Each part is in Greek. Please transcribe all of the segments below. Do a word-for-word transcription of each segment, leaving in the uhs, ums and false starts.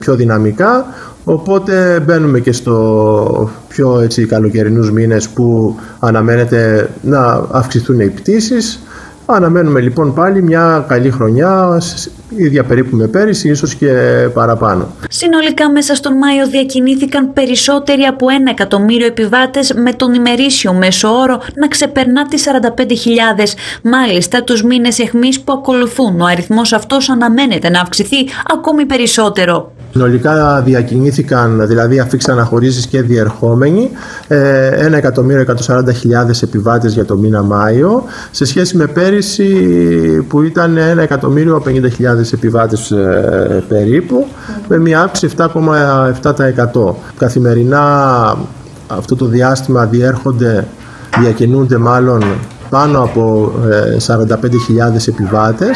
πιο δυναμικά, οπότε μπαίνουμε και στο πιο έτσι, καλοκαιρινούς μήνες που αναμένεται να αυξηθούν οι πτήσεις. Αναμένουμε λοιπόν πάλι μια καλή χρονιά, ίδια περίπου με πέρυσι, ίσως και παραπάνω. Συνολικά μέσα στον Μάιο διακινήθηκαν περισσότεροι από ένα εκατομμύριο επιβάτες, με τον ημερήσιο μέσο όρο να ξεπερνά τις σαράντα πέντε χιλιάδες. Μάλιστα, τους μήνες αιχμής που ακολουθούν, ο αριθμός αυτός αναμένεται να αυξηθεί ακόμη περισσότερο. Συνολικά διακινήθηκαν, δηλαδή αφήξαν αναχωρήσεις και διερχόμενοι, ένα εκατομμύριο εκατόν σαράντα χιλιάδες επιβάτες για το μήνα Μάιο, σε σχέση με πέρυσι που ήταν ένα εκατομμύριο πενήντα χιλιάδες επιβάτες ε, περίπου, με μια αύξηση επτά κόμμα επτά τοις εκατό. Καθημερινά αυτό το διάστημα διέρχονται, διακινούνται μάλλον πάνω από ε, σαράντα πέντε χιλιάδες επιβάτες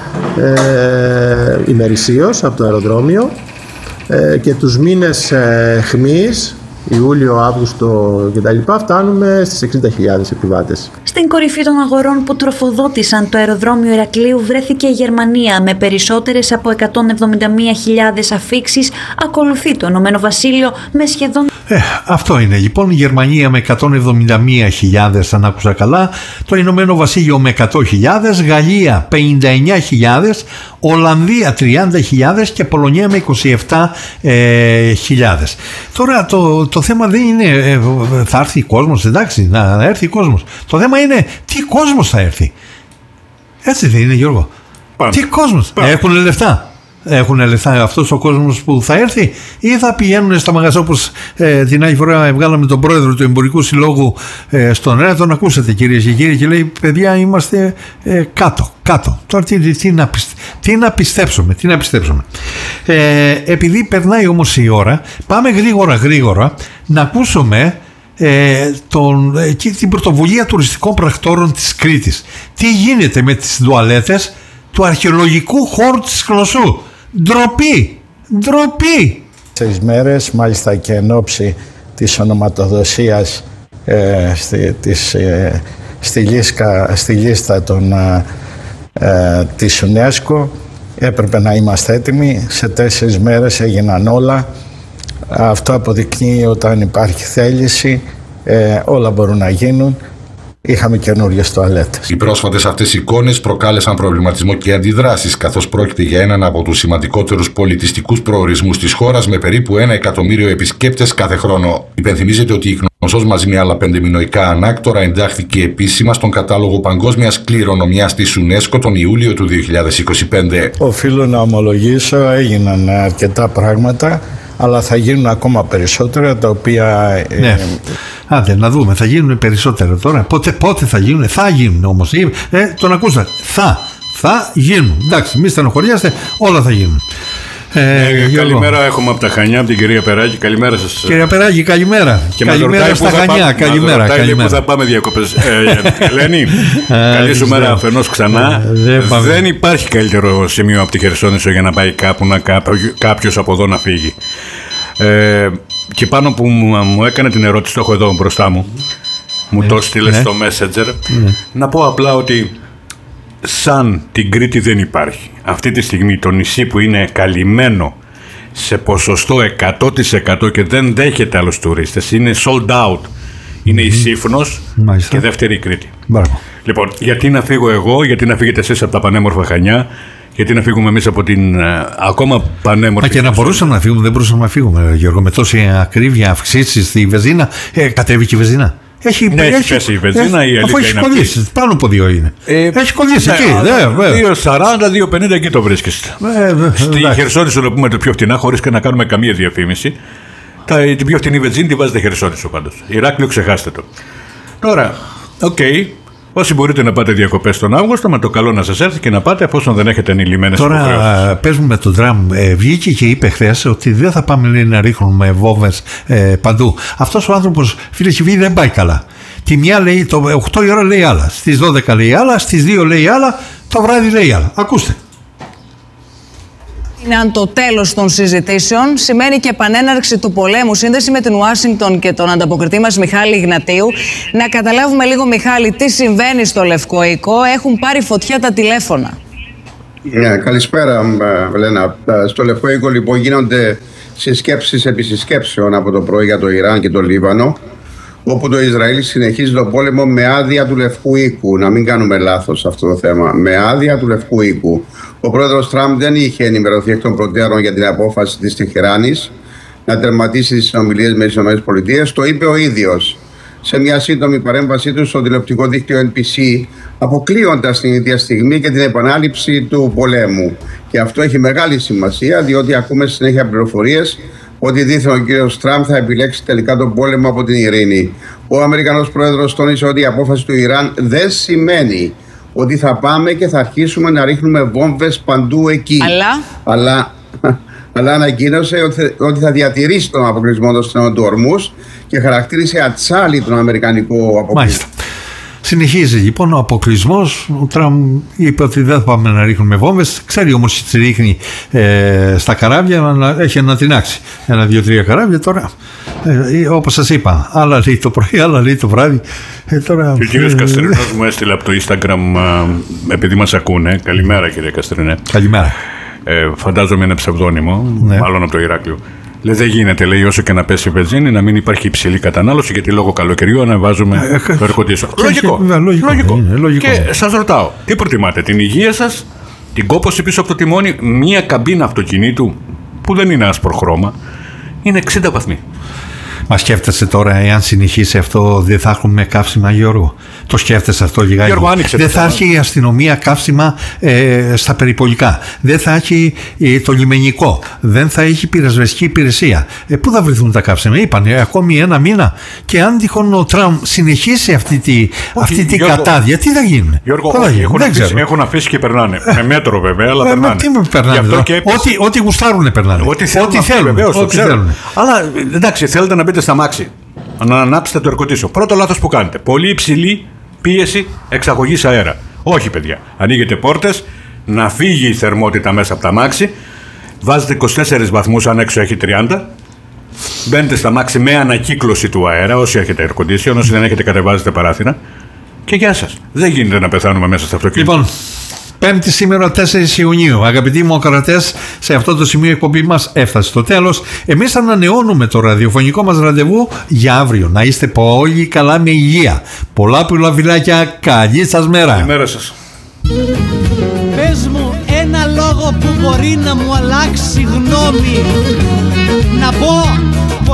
ε, ημερησίως από το αεροδρόμιο. Και τους μήνες αιχμής, Ιούλιο, Αύγουστο κτλ. Φτάνουμε στις εξήντα χιλιάδες επιβάτες. Στην κορυφή των αγορών που τροφοδότησαν το αεροδρόμιο Ηρακλείου βρέθηκε η Γερμανία με περισσότερες από εκατόν εβδομήντα μία χιλιάδες αφίξεις. Ακολουθεί το Ηνωμένο Βασίλειο με σχεδόν... Ε, αυτό είναι λοιπόν η Γερμανία με εκατόν εβδομήντα μία χιλιάδες, αν άκουσα καλά, το Ηνωμένο Βασίλειο με εκατό χιλιάδες, Γαλλία πενήντα εννιά χιλιάδες, Ολλανδία τριάντα χιλιάδες και Πολωνία με είκοσι επτά χιλιάδες. Τώρα το, το θέμα δεν είναι ε, θα έρθει κόσμος, εντάξει, να, να έρθει κόσμος. Το θέμα είναι τι κόσμος θα έρθει. Έτσι δεν είναι, Γιώργο? Πάμε. Τι κόσμος? Πάμε. Έχουν λεφτά. Έχουν λεφτά αυτός ο κόσμος που θα έρθει, ή θα πηγαίνουν στα μαγαζιά όπως ε, την άλλη φορά βγάλαμε τον πρόεδρο του Εμπορικού Συλλόγου ε, στον αέρα, τον ακούσατε κυρίες και κύριοι, και λέει παιδιά είμαστε ε, κάτω, κάτω. Τώρα τι, τι, τι, να, πιστε, τι να πιστέψουμε, τι να πιστέψουμε. Ε, επειδή περνάει όμως η ώρα, πάμε γρήγορα γρήγορα να ακούσουμε ε, τον, ε, την πρωτοβουλία τουριστικών πρακτόρων της Κρήτης. Τι γίνεται με τις τουαλέτες του αρχαιολογικού χώρου της Κνωσού? Ντροπή, ντροπή. Τις μέρες, μάλιστα και εν ώψη της ονοματοδοσίας ε, στη, της, ε, στη, λίστα, στη λίστα των, ε, της UNESCO, έπρεπε να είμαστε έτοιμοι. Σε τέσσερις μέρες έγιναν όλα. Αυτό αποδεικνύει όταν υπάρχει θέληση, ε, όλα μπορούν να γίνουν. Είχαμε καινούριες τουαλέτες. Οι πρόσφατες αυτές εικόνες προκάλεσαν προβληματισμό και αντιδράσεις, καθώς πρόκειται για έναν από τους σημαντικότερους πολιτιστικούς προορισμούς της χώρας, με περίπου ένα εκατομμύριο επισκέπτες κάθε χρόνο. Υπενθυμίζεται ότι η Κνωσός μαζί με άλλα πέντε μινωικά ανάκτορα εντάχθηκε επίσημα στον κατάλογο παγκόσμιας κληρονομιάς της UNESCO τον Ιούλιο του δύο χιλιάδες είκοσι πέντε. Οφείλω να ομολογήσω, έγιναν αρκετά πράγματα, αλλά θα γίνουν ακόμα περισσότερα, τα οποία... Ναι. Ε, Άντε, να δούμε, θα γίνουν περισσότερα τώρα. Πότε, πότε θα γίνουν, θα γίνουν όμως. Ε, τον ακούσατε. Θα, θα γίνουν. Εντάξει, μη στενοχωριάστε, όλα θα γίνουν. Ε, ε, καλημέρα, έχουμε από τα Χανιά, από την κυρία Περάκη. Καλημέρα σας. Κυρία Περάκη, καλημέρα. Και καλημέρα στα Χανιά. Πά... Καλημέρα. Καλημέρα. Πού θα πάμε διακοπές. ε, Ελένη, καλή σου μέρα αφενός ξανά. Δεν υπάρχει καλύτερο σημείο από τη Χερσόνησο για να πάει κάπου, να κάποιος από εδώ να φύγει. Ε, και πάνω που μου έκανε την ερώτηση, το έχω εδώ μπροστά μου, μου ναι, το στείλε ναι. στο Messenger, ναι. να πω απλά ότι σαν την Κρήτη δεν υπάρχει. Αυτή τη στιγμή το νησί που είναι καλυμμένο σε ποσοστό εκατό τοις εκατό και δεν δέχεται άλλους τουρίστες, είναι sold out, είναι mm-hmm. η Σύφνος και δεύτερη η Κρήτη. Μπράβο. Λοιπόν, γιατί να φύγω εγώ, γιατί να φύγετε εσείς από τα πανέμορφα Χανιά, γιατί να φύγουμε εμείς από την uh, ακόμα πανέμορφη... Μα και να μπορούσαμε να φύγουμε, δεν μπορούσαμε να φύγουμε, Γιώργο, με τόση ακρίβεια, αυξήσεις στη βενζίνα. Ε, κατέβηκε η βενζίνα. Έχει, ναι, έχει πέσει η βενζίνα, η αλήθεια έχει κολλήσει, πάνω από δύο είναι. Ε, έχει κολλήσει ναι, εκεί. δύο σαράντα, δύο πενήντα εκεί το βρίσκεστε. Ε, Στη Χερσόνησο να πούμε το πιο φτηνά, χωρίς και να κάνουμε καμία διαφήμιση. Τα, την πιο φτηνή βενζίνη τη βάζετε Χερσόνησο πάντως. Ηράκλειο, ξεχάστε το. Τώρα, οκ. Okay. Όσοι μπορείτε να πάτε διακοπές τον Αύγουστο, με το καλό να σας έρθει και να πάτε, εφόσον δεν έχετε ανηλυμένες υποχρεώσεις. Τώρα παίζουμε με το τραμ. Ε, βγήκε και είπε χθες ότι δεν θα πάμε λέει, να ρίχνουμε βόμβες ε, παντού. Αυτός ο άνθρωπος, φίλε και φίλοι, δεν πάει καλά. Τη μια λέει, το οκτώ η ώρα λέει άλλα, στις δώδεκα λέει άλλα, στις δύο λέει άλλα, το βράδυ λέει άλλα. Ακούστε. Είναι αν το τέλος των συζητήσεων σημαίνει και επανέναρξη του πολέμου. Σύνδεση με την Ουάσιγκτον και τον ανταποκριτή μας Μιχάλη Ιγνατίου. Να καταλάβουμε λίγο, Μιχάλη, τι συμβαίνει στο Λευκό Οίκο. Έχουν πάρει φωτιά τα τηλέφωνα. Ναι, καλησπέρα, Βελένα. Στο Λευκό Οίκο λοιπόν γίνονται συσκέψεις επί συσκέψεων από το πρωί για το Ιράν και το Λίβανο, όπου το Ισραήλ συνεχίζει τον πόλεμο με άδεια του Λευκού Οίκου. Να μην κάνουμε λάθος σε αυτό το θέμα. Με άδεια του Λευκού Οίκου. Ο πρόεδρος Τραμπ δεν είχε ενημερωθεί εκ των προτέρων για την απόφαση της Τεχεράνης να τερματίσει τις συνομιλίες με τις ΗΠΑ. Το είπε ο ίδιος σε μια σύντομη παρέμβασή του στο τηλεοπτικό δίκτυο Εν Μπι Σι, αποκλείοντας την ίδια στιγμή και την επανάληψη του πολέμου. Και αυτό έχει μεγάλη σημασία, διότι ακούμε συνέχεια πληροφορίες ότι δίθεν ο κύριος Τραμπ θα επιλέξει τελικά τον πόλεμο από την ειρήνη. Ο Αμερικανός πρόεδρος τόνισε ότι η απόφαση του Ιράν δεν σημαίνει ότι θα πάμε και θα αρχίσουμε να ρίχνουμε βόμβες παντού εκεί. Αλλά, αλλά, αλλά ανακοίνωσε ότι θα διατηρήσει τον αποκλεισμό των στενών του Ορμούς και χαρακτήρισε ατσάλι τον αμερικανικό αποκλεισμό. Μάλιστα. Συνεχίζει λοιπόν ο αποκλεισμός. Ο Τραμπ είπε ότι δεν θα πάμε να ρίχνουμε βόμβες. Ξέρει όμως ότι ρίχνει ε, στα καράβια, να έχει ανατινάξει ένα, δύο, τρία καράβια. Τώρα, ε, όπως σας είπα, άλλα λέει το πρωί, άλλα λέει το βράδυ. Ε, τώρα, και ο κύριος Καστρινός μου έστειλε από το Instagram, ε, επειδή μας ακούνε. Καλημέρα, κύριε Καστρινέ. Καλημέρα. Ε, φαντάζομαι είναι ψευδόνυμο, ναι. Μάλλον από το Ηράκλειο. Λέει, δεν γίνεται, λέει, όσο και να πέσει η βενζίνη, να μην υπάρχει υψηλή κατανάλωση, γιατί λόγω καλοκαιριού ανεβάζουμε ε, το air conditioner. Λογικό. Και, λογικό. Λογικό. Είναι, λογικό. Και σας ρωτάω, τι προτιμάτε, την υγεία σας, την κόπωση πίσω από το τιμόνι, μία καμπίνα αυτοκινήτου που δεν είναι άσπρο χρώμα, είναι εξήντα βαθμοί. Μα σκέφτεσαι τώρα, εάν συνεχίσει αυτό, δεν θα έχουμε καύσιμα, Γιώργο? Το σκέφτεσαι αυτό λιγάκι? Γιώργο, άνοιξε. Δεν θα έχει η αστυνομία καύσιμα ε, στα περιπολικά. Δεν θα έχει ε, το λιμενικό. Δεν θα έχει πυροσβεστική υπηρεσία. Ε, πού θα βρεθούν τα καύσιμα? Είπανε ακόμη ένα μήνα. Και αν τυχόν ο Τραμπ συνεχίσει αυτή τη, αυτή τη Γιώργο, κατάδια, τι θα γίνει? Γιώργο, θα γίνει? Έχουν, δεν αφήσει, ξέρω. έχουν αφήσει και περνάνε. Με μέτρο βέβαια, αλλά ε, περνάνε. Τι με περνάνε? Ό,τι, ό,τι γουστάρουνε περνάνε. Ό,τι θέλουν. Ό,τι θέλουν, βεβαίως, ό,τι θέλουν. Αλλά εντάξει, θέλετε να μπείτε στα μάξι, να ανάψετε το ερκοτήσιο. Πρώτο λάθος που κάνετε. Πολύ υψηλή πίεση εξαγωγής αέρα. Όχι, παιδιά. Ανοίγετε πόρτες, να φύγει η θερμότητα μέσα από τα μάξι. Βάζετε είκοσι τέσσερις βαθμούς αν έξω έχει τριάντα. Μπαίνετε στα μάξι με ανακύκλωση του αέρα. Όσοι έχετε ερκοτήσιο, όσοι δεν έχετε, κατεβάζετε παράθυρα. Και γεια σας. Δεν γίνεται να πεθάνουμε μέσα στο αυτοκίνητο. Λοιπόν, Πέμπτη σήμερα τέσσερις Ιουνίου. Αγαπητοί μου ακροατές, σε αυτό το σημείο η εκπομπή μας έφτασε στο τέλος. Εμείς ανανεώνουμε το ραδιοφωνικό μας ραντεβού για αύριο. Να είστε όλοι καλά με υγεία. Πολλά πολλά φιλάκια. Καλή σας μέρα. Καλημέρα σας. Πες μου ένα λόγο που μπορεί να μου αλλάξει γνώμη. Να πω